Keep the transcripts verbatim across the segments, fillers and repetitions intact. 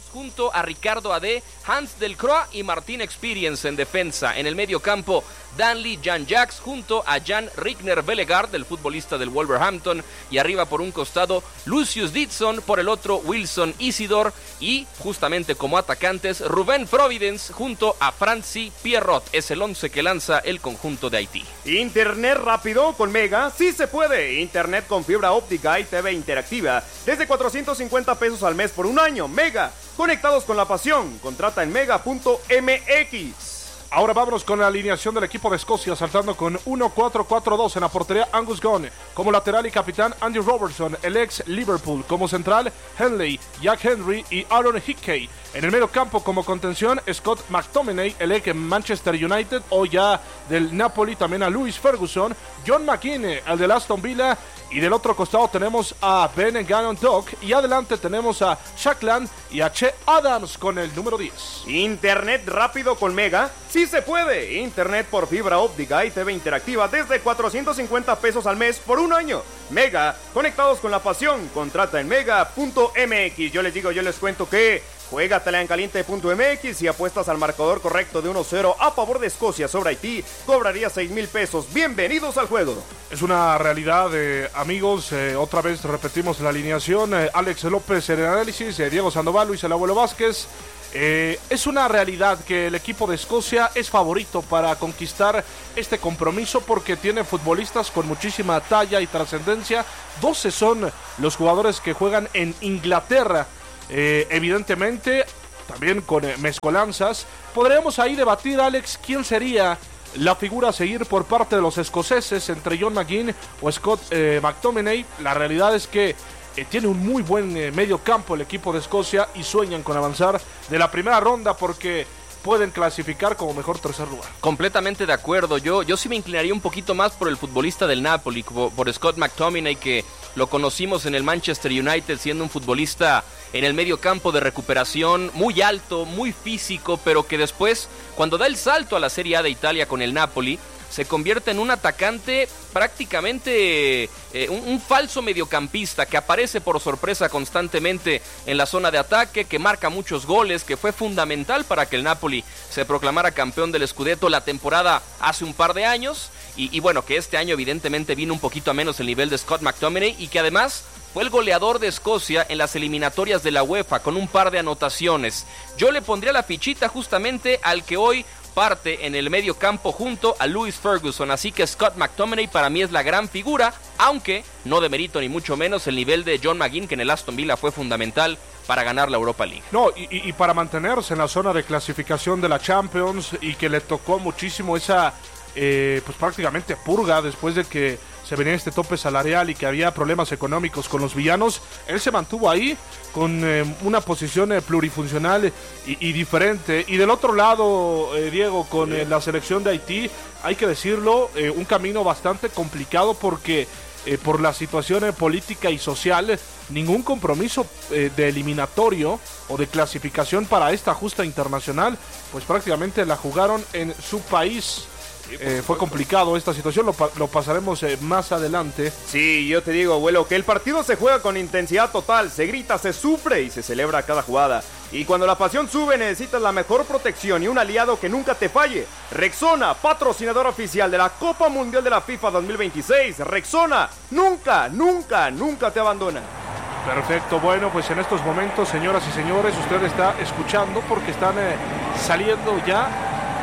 junto a Ricardo Adé, Hans Delcroix y Martin Experience en defensa. En el medio campo, Danley Jan-Jacques junto a Jan Rigner Bellegaard, el futbolista del Wolverhampton, y arriba por un costado Lucius Dixon, por el otro Wilson Isidor, y justamente como atacantes Rubén Providence junto a Franci Pierrot. Es el once que lanza el conjunto de Haití. Internet rápido con Mega, sí se puede. Internet con fibra óptica y T V interactiva desde cuatrocientos cincuenta pesos al mes por un año. Mega, conectados con la pasión. Contrata en mega punto m x. Ahora vámonos con la alineación del equipo de Escocia, saltando con uno cuatro cuatro dos en la portería. Angus Gunn como lateral y capitán, Andy Robertson, el ex Liverpool. Como central, Henley, Jack Henry y Aaron Hickey. En el medio campo como contención, Scott McTominay, el ex Manchester United o ya del Napoli, también a Lewis Ferguson, John McGinn, el del Aston Villa, y del otro costado tenemos a Ben Gannon Dock, y adelante tenemos a Shackland y a Che Adams con el número diez. Internet rápido con Mega, sí se puede. Internet por fibra óptica y T V interactiva desde cuatrocientos cincuenta pesos al mes por un año. Mega, conectados con la pasión. Contrata en mega punto m x. Yo les digo, yo les cuento que juégatela en caliente punto m x y apuestas al marcador correcto de uno cero a favor de Escocia sobre Haití. Cobraría seis mil pesos. Bienvenidos al juego. Es una realidad, eh, amigos. Eh, otra vez repetimos la alineación. Eh, Alex López en el análisis, eh, Diego Sandoval, Luis el Abuelo Vázquez. Eh, es una realidad que el equipo de Escocia es favorito para conquistar este compromiso porque tiene futbolistas con muchísima talla y trascendencia. doce son los jugadores que juegan en Inglaterra. Eh, evidentemente, también con eh, mezcolanzas. Podríamos ahí debatir, Alex, quién sería la figura a seguir por parte de los escoceses entre John McGinn o Scott eh, McTominay. La realidad es que eh, tiene un muy buen eh, medio campo el equipo de Escocia y sueñan con avanzar de la primera ronda porque pueden clasificar como mejor tercer lugar. Completamente de acuerdo. Yo, yo sí me inclinaría un poquito más por el futbolista del Napoli, por, por Scott McTominay, que lo conocimos en el Manchester United siendo un futbolista en el medio campo de recuperación, muy alto, muy físico, pero que después, cuando da el salto a la Serie A de Italia con el Napoli, se convierte en un atacante prácticamente eh, un, un falso mediocampista que aparece por sorpresa constantemente en la zona de ataque, que marca muchos goles, que fue fundamental para que el Napoli se proclamara campeón del Scudetto la temporada hace un par de años, y, y bueno, que este año evidentemente vino un poquito a menos el nivel de Scott McTominay, y que además fue el goleador de Escocia en las eliminatorias de la UEFA con un par de anotaciones. Yo le pondría la fichita justamente al que hoy parte en el medio campo junto a Lewis Ferguson, así que Scott McTominay para mí es la gran figura, aunque no demerito ni mucho menos el nivel de John McGinn, que en el Aston Villa fue fundamental para ganar la Europa League. No, y, y para mantenerse en la zona de clasificación de la Champions, y que le tocó muchísimo esa eh, pues prácticamente purga después de que se venía este tope salarial y que había problemas económicos con los villanos. Él se mantuvo ahí con eh, una posición eh, plurifuncional y, y diferente. Y del otro lado, eh, Diego, con eh, la selección de Haití, hay que decirlo, eh, un camino bastante complicado porque eh, por la situación eh, política y social, ningún compromiso eh, de eliminatorio o de clasificación para esta justa internacional, pues prácticamente la jugaron en su país. Eh, fue complicado esta situación, lo, pa- lo pasaremos eh, más adelante. Sí, yo te digo, abuelo, que el partido se juega con intensidad total, se grita, se sufre y se celebra cada jugada. Y cuando la pasión sube necesitas la mejor protección y un aliado que nunca te falle. Rexona, patrocinador oficial de la Copa Mundial de la FIFA dos mil veintiséis. Rexona, nunca, nunca, nunca te abandona. Perfecto, bueno, pues en estos momentos, señoras y señores, usted está escuchando porque están eh, saliendo ya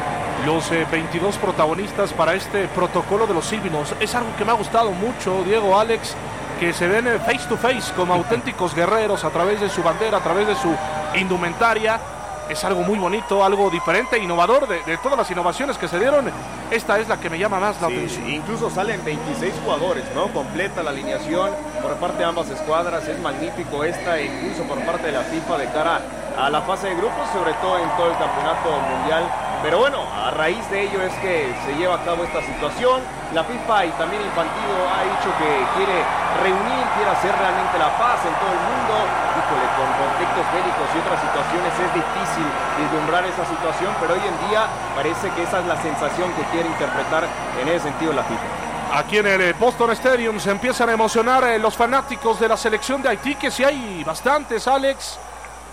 los eh, veintidós protagonistas para este protocolo de los Silvinos. Es algo que me ha gustado mucho, Diego, Alex, que se ven eh, face to face como auténticos guerreros a través de su bandera, a través de su indumentaria. Es algo muy bonito, algo diferente, innovador. De, de todas las innovaciones que se dieron, esta es la que me llama más la sí, atención. Incluso salen veintiséis jugadores, ¿no? Completa la alineación por parte de ambas escuadras. Es magnífico esta, incluso por parte de la FIFA de cara a la fase de grupos, sobre todo en todo el campeonato mundial. Pero bueno, a raíz de ello es que se lleva a cabo esta situación. La FIFA y también Infantino ha dicho que quiere reunir, quiere hacer realmente la paz en todo el mundo. Híjole, con conflictos bélicos y otras situaciones es difícil vislumbrar esa situación, pero hoy en día parece que esa es la sensación que quiere interpretar en ese sentido la FIFA. Aquí en el Boston Stadium se empiezan a emocionar eh, los fanáticos de la selección de Haití, que sí hay bastantes, Alex.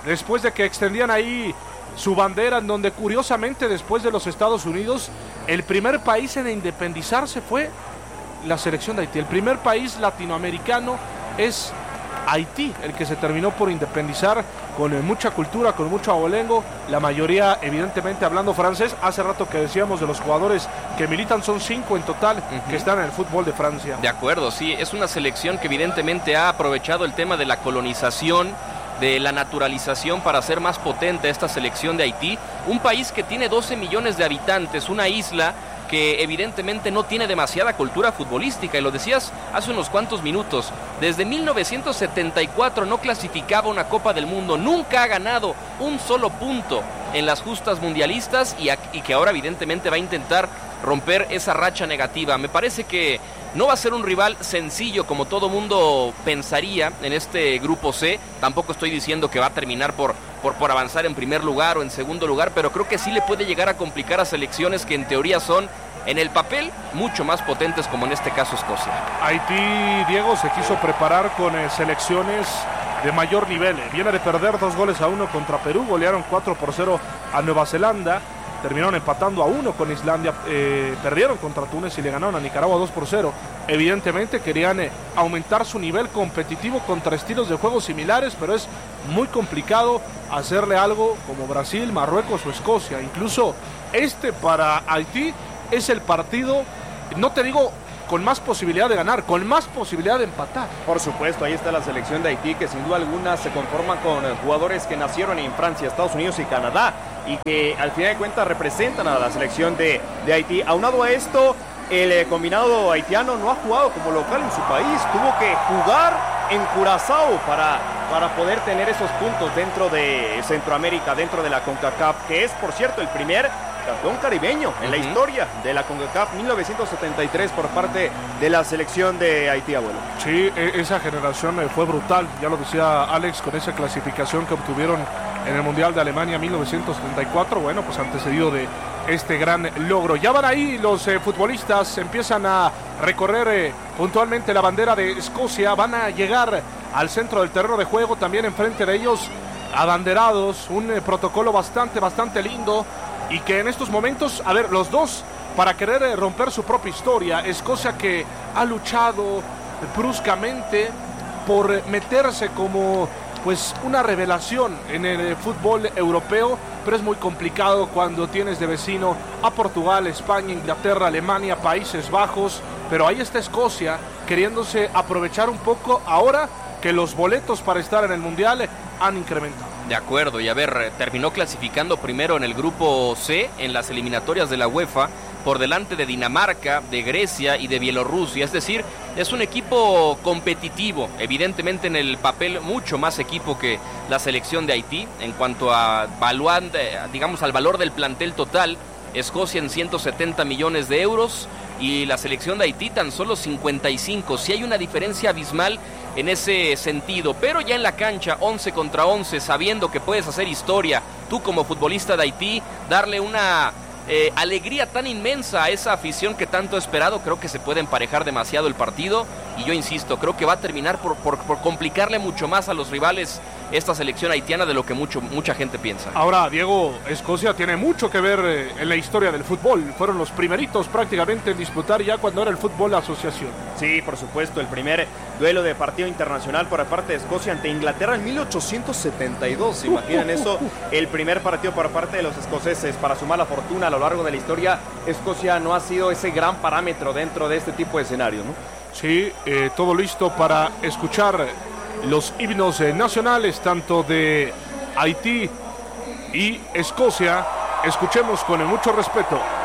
después de que extendían ahí su bandera, en donde curiosamente después de los Estados Unidos, el primer país en independizarse fue la selección de Haití. El primer país latinoamericano es Haití, el que se terminó por independizar, con eh, mucha cultura, con mucho abolengo, la mayoría evidentemente hablando francés. Hace rato que decíamos de los jugadores que militan, son cinco en total uh-huh. que están en el fútbol de Francia. De acuerdo, sí, es una selección que evidentemente ha aprovechado el tema de la colonización, de la naturalización, para hacer más potente esta selección de Haití, un país que tiene doce millones de habitantes, una isla que evidentemente no tiene demasiada cultura futbolística, y lo decías hace unos cuantos minutos, desde mil novecientos setenta y cuatro no clasificaba una Copa del Mundo, nunca ha ganado un solo punto en las justas mundialistas, y, a, y que ahora evidentemente va a intentar romper esa racha negativa. Me parece que no va a ser un rival sencillo como todo mundo pensaría en este grupo C. Tampoco estoy diciendo que va a terminar por, por, por avanzar en primer lugar o en segundo lugar, pero creo que sí le puede llegar a complicar a selecciones que en teoría son, en el papel, mucho más potentes, como en este caso Escocia. Haití, Diego, se quiso preparar con eh, selecciones de mayor nivel. Viene de perder dos goles a uno contra Perú, golearon cuatro por cero a Nueva Zelanda. Terminaron empatando a uno con Islandia, eh, perdieron contra Túnez y le ganaron a Nicaragua dos por cero. Evidentemente querían eh, aumentar su nivel competitivo contra estilos de juego similares, pero es muy complicado hacerle algo como Brasil, Marruecos o Escocia. Incluso este para Haití es el partido, no te digo con más posibilidad de ganar, con más posibilidad de empatar. Por supuesto, ahí está la selección de Haití, que sin duda alguna se conforma con jugadores que nacieron en Francia, Estados Unidos y Canadá, y que al final de cuentas representan a la selección de, de Haití. Aunado a esto, el eh, combinado haitiano no ha jugado como local en su país, tuvo que jugar en Curazao para, para poder tener esos puntos dentro de Centroamérica, dentro de la CONCACAF, que es, por cierto, el primer campeón caribeño en uh-huh. la historia de la CONCACAF, mil novecientos setenta y tres, por parte de la selección de Haití, abuelo. Sí, esa generación fue brutal, ya lo decía Alex, con esa clasificación que obtuvieron en el Mundial de Alemania mil novecientos setenta y cuatro, bueno, pues antecedido de este gran logro. Ya van ahí los eh, futbolistas, empiezan a recorrer eh, puntualmente la bandera de Escocia, van a llegar al centro del terreno de juego, también enfrente de ellos abanderados, un eh, protocolo bastante, bastante lindo, y que en estos momentos, a ver, los dos para querer eh, romper su propia historia. Escocia, que ha luchado bruscamente por meterse como pues una revelación en el eh, fútbol europeo, pero es muy complicado cuando tienes de vecino a Portugal, España, Inglaterra, Alemania, Países Bajos, pero ahí está Escocia queriéndose aprovechar un poco ahora que los boletos para estar en el Mundial han incrementado. De acuerdo, y a ver, terminó clasificando primero en el grupo C, en las eliminatorias de la UEFA, por delante de Dinamarca, de Grecia y de Bielorrusia. Es decir, es un equipo competitivo, evidentemente en el papel mucho más equipo que la selección de Haití. En cuanto a valuar, digamos, al valor del plantel total, Escocia en ciento setenta millones de euros y la selección de Haití tan solo cincuenta y cinco. Sí hay una diferencia abismal en ese sentido, pero ya en la cancha, once contra once, sabiendo que puedes hacer historia, tú como futbolista de Haití, darle una eh, alegría tan inmensa a esa afición que tanto ha esperado, creo que se puede emparejar demasiado el partido, y yo insisto, creo que va a terminar por, por, por complicarle mucho más a los rivales esta selección haitiana de lo que mucho, mucha gente piensa. Ahora, Diego, Escocia tiene mucho que ver eh, en la historia del fútbol. Fueron los primeritos prácticamente en disputar ya cuando era el fútbol asociación. Sí, por supuesto, el primer duelo de partido internacional por parte de Escocia ante Inglaterra en mil ochocientos setenta y dos. ¿Se imaginan eso? El primer partido por parte de los escoceses. Para su mala fortuna, a lo largo de la historia, Escocia no ha sido ese gran parámetro dentro de este tipo de escenarios, ¿no? Sí, eh, todo listo para escuchar los himnos eh, nacionales tanto de Haití y Escocia. Escuchemos con mucho respeto.